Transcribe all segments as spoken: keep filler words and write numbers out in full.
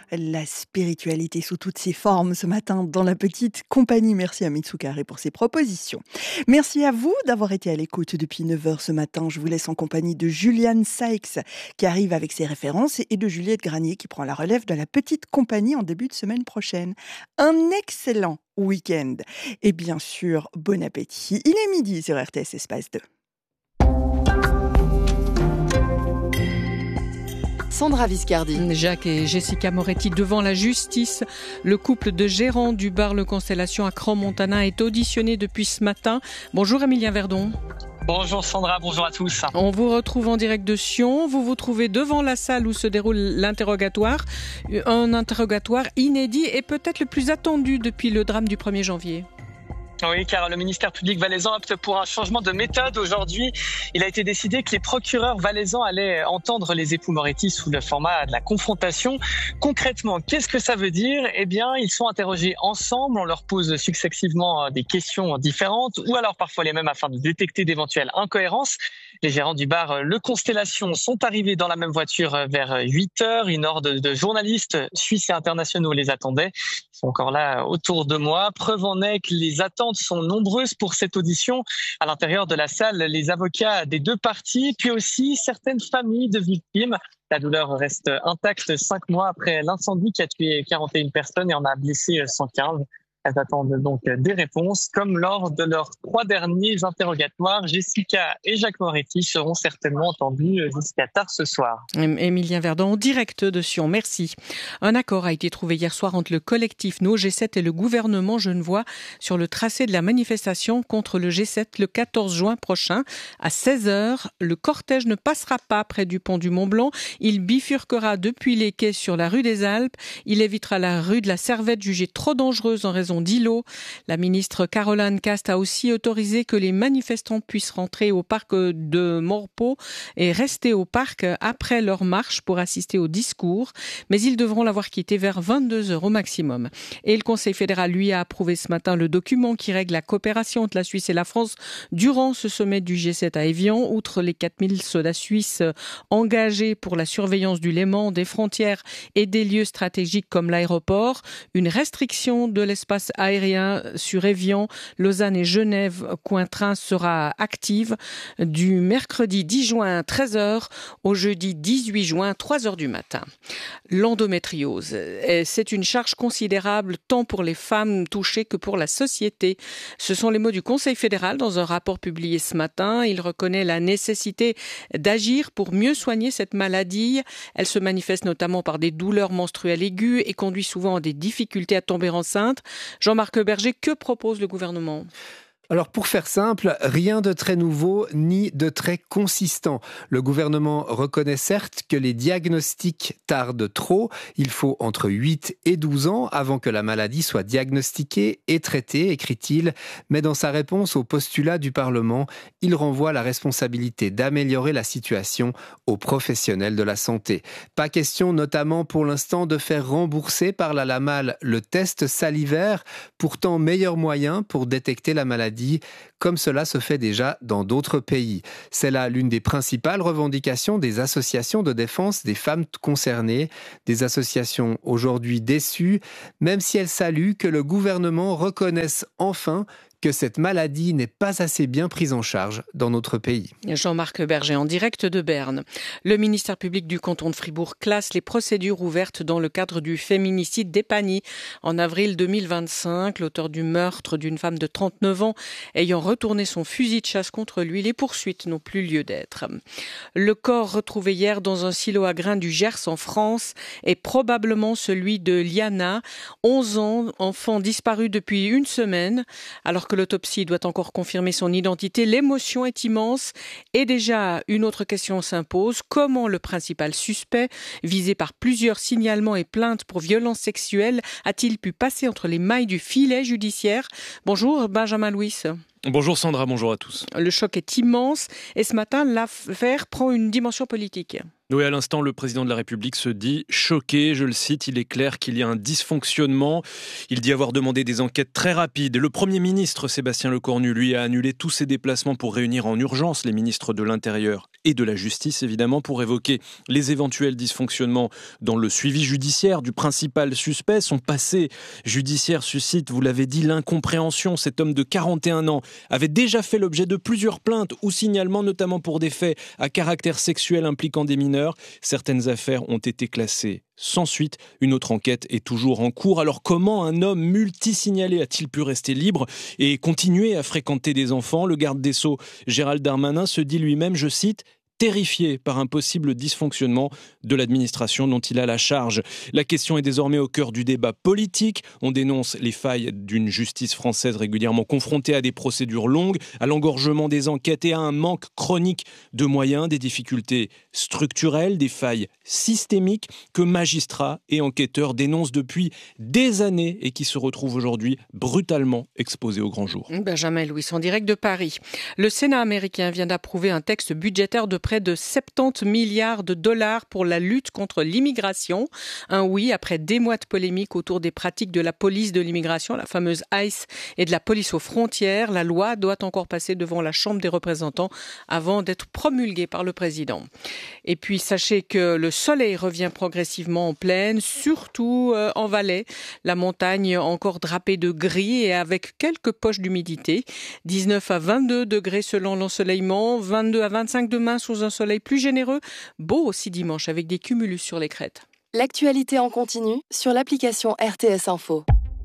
La spiritualité sous toutes ses formes ce matin dans la petite compagnie. Merci à Mitsukare pour ses propositions. Merci à vous d'avoir été à l'écoute depuis neuf heures ce matin. Je vous laisse en compagnie de Juliane Sykes qui arrive avec ses références et de Juliette Granier qui prend la relève de la petite compagnie en début de semaine prochaine. Un excellent week-end et bien sûr, bon appétit. Il est midi sur R T S Espace deux. Sandra Viscardi. Jacques et Jessica Moretti devant la justice. Le couple de gérants du bar Le Constellation à Crans-Montana est auditionné depuis ce matin. Bonjour Emilien Verdon. Bonjour Sandra, bonjour à tous. On vous retrouve en direct de Sion. Vous vous trouvez devant la salle où se déroule l'interrogatoire. Un interrogatoire inédit et peut-être le plus attendu depuis le drame du premier janvier. Oui, car le ministère public valaisan opte pour un changement de méthode. Aujourd'hui, il a été décidé que les procureurs valaisans allaient entendre les époux Moretti sous le format de la confrontation. Concrètement, qu'est-ce que ça veut dire ? Eh bien, ils sont interrogés ensemble, on leur pose successivement des questions différentes, ou alors parfois les mêmes afin de détecter d'éventuelles incohérences. Les gérants du bar Le Constellation sont arrivés dans la même voiture vers huit heures. Une horde de journalistes suisses et internationaux les attendaient. Ils sont encore là autour de moi. Preuve en est que les attentes sont nombreuses pour cette audition. À l'intérieur de la salle, les avocats des deux parties, puis aussi certaines familles de victimes. La douleur reste intacte cinq mois après l'incendie qui a tué quarante et une personnes et en a blessé cent quinze. Elles attendent donc des réponses. Comme lors de leurs trois derniers interrogatoires, Jessica et Jacques Moretti seront certainement entendus jusqu'à tard ce soir. Emilien Verdon, en direct de Sion, merci. Un accord a été trouvé hier soir entre le collectif No G sept et le gouvernement genevois sur le tracé de la manifestation contre le G sept le quatorze juin prochain. À seize heures, le cortège ne passera pas près du pont du Mont-Blanc. Il bifurquera depuis les quais sur la rue des Alpes. Il évitera la rue de la Servette jugée trop dangereuse en raison d'îlots. La ministre Caroline Cast a aussi autorisé que les manifestants puissent rentrer au parc de Morpeau et rester au parc après leur marche pour assister au discours, mais ils devront l'avoir quitté vers vingt-deux heures au maximum. Et le Conseil fédéral, lui, a approuvé ce matin le document qui règle la coopération entre la Suisse et la France durant ce sommet du G sept à Évian. Outre les quatre mille soldats suisses engagés pour la surveillance du Léman, des frontières et des lieux stratégiques comme l'aéroport, une restriction de l'espace aérien sur Évian, Lausanne et Genève, coin-train sera active du mercredi dix juin treize heures au jeudi dix-huit juin trois heures du matin. L'endométriose, c'est une charge considérable tant pour les femmes touchées que pour la société. Ce sont les mots du Conseil fédéral dans un rapport publié ce matin. Il reconnaît la nécessité d'agir pour mieux soigner cette maladie. Elle se manifeste notamment par des douleurs menstruelles aiguës et conduit souvent à des difficultés à tomber enceinte. Jean-Marc Berger, que propose le gouvernement ? Alors pour faire simple, rien de très nouveau ni de très consistant. Le gouvernement reconnaît certes que les diagnostics tardent trop. Il faut entre huit et douze ans avant que la maladie soit diagnostiquée et traitée, écrit-il. Mais dans sa réponse au postulat du Parlement, il renvoie la responsabilité d'améliorer la situation aux professionnels de la santé. Pas question notamment pour l'instant de faire rembourser par la LAMAL le test salivaire, pourtant meilleur moyen pour détecter la maladie, comme cela se fait déjà dans d'autres pays. C'est là l'une des principales revendications des associations de défense des femmes concernées, des associations aujourd'hui déçues, même si elles saluent que le gouvernement reconnaisse enfin que cette maladie n'est pas assez bien prise en charge dans notre pays. Jean-Marc Berger en direct de Berne. Le ministère public du canton de Fribourg classe les procédures ouvertes dans le cadre du féminicide d'Epagny. En avril deux mille vingt-cinq, l'auteur du meurtre d'une femme de trente-neuf ans ayant retourné son fusil de chasse contre lui, les poursuites n'ont plus lieu d'être. Le corps retrouvé hier dans un silo à grains du Gers en France est probablement celui de Liana, onze ans, enfant disparu depuis une semaine. Alors que l'autopsie doit encore confirmer son identité, l'émotion est immense et déjà une autre question s'impose. Comment le principal suspect, visé par plusieurs signalements et plaintes pour violences sexuelles, a-t-il pu passer entre les mailles du filet judiciaire ? Bonjour Benjamin Louis. Bonjour Sandra, bonjour à tous. Le choc est immense et ce matin, l'affaire prend une dimension politique. Oui, à l'instant, le président de la République se dit choqué. Je le cite, il est clair qu'il y a un dysfonctionnement. Il dit avoir demandé des enquêtes très rapides. Le Premier ministre, Sébastien Lecornu, lui, a annulé tous ses déplacements pour réunir en urgence les ministres de l'Intérieur et de la Justice, évidemment, pour évoquer les éventuels dysfonctionnements dans le suivi judiciaire du principal suspect. Son passé judiciaire suscite, vous l'avez dit, l'incompréhension. Cet homme de quarante et un ans avait déjà fait l'objet de plusieurs plaintes ou signalements, notamment pour des faits à caractère sexuel impliquant des mineurs. Certaines affaires ont été classées sans suite. Une autre enquête est toujours en cours. Alors comment un homme multisignalé a-t-il pu rester libre et continuer à fréquenter des enfants ? Le garde des Sceaux, Gérald Darmanin, se dit lui-même, je cite, terrifié par un possible dysfonctionnement de l'administration dont il a la charge. La question est désormais au cœur du débat politique. On dénonce les failles d'une justice française régulièrement confrontée à des procédures longues, à l'engorgement des enquêtes et à un manque chronique de moyens, des difficultés structurelles, des failles systémiques que magistrats et enquêteurs dénoncent depuis des années et qui se retrouvent aujourd'hui brutalement exposés au grand jour. Benjamin Louis, en direct de Paris. Le Sénat américain vient d'approuver un texte budgétaire de près de soixante-dix milliards de dollars pour la lutte contre l'immigration. Un oui après des mois de polémique autour des pratiques de la police de l'immigration, la fameuse ICE, et de la police aux frontières. La loi doit encore passer devant la Chambre des représentants avant d'être promulguée par le président. Et puis sachez que le soleil revient progressivement en plaine, surtout en Valais. La montagne encore drapée de gris et avec quelques poches d'humidité. dix-neuf à vingt-deux degrés selon l'ensoleillement, vingt-deux à vingt-cinq demain sous un soleil plus généreux. Beau aussi dimanche avec des cumulus sur les crêtes. L'actualité en continu sur l'application R T S Info.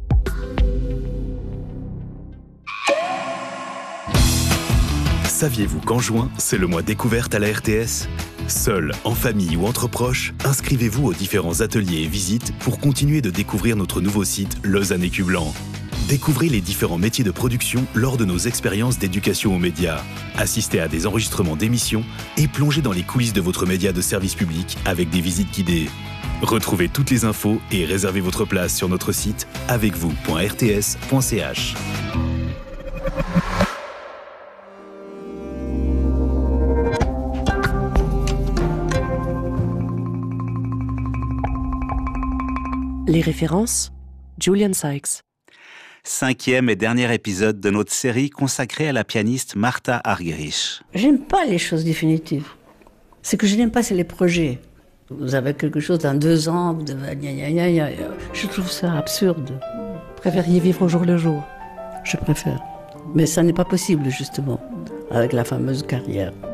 Saviez-vous qu'en juin, c'est le mois découverte à la R T S ? Seul, en famille ou entre proches, inscrivez-vous aux différents ateliers et visites pour continuer de découvrir notre nouveau site Lausanne Écu Blanc. Découvrez les différents métiers de production lors de nos expériences d'éducation aux médias. Assistez à des enregistrements d'émissions et plongez dans les coulisses de votre média de service public avec des visites guidées. Retrouvez toutes les infos et réservez votre place sur notre site avec vous point r t s point c h. Les références, Julian Sykes. Cinquième et dernier épisode de notre série consacrée à la pianiste Martha Argerich. J'aime pas les choses définitives. Ce que je n'aime pas, c'est les projets. Vous avez quelque chose dans deux ans, vous devez... Gna, gna, gna, gna. Je trouve ça absurde. Préfériez vivre au jour le jour ? Je préfère. Mais ça n'est pas possible, justement, avec la fameuse carrière.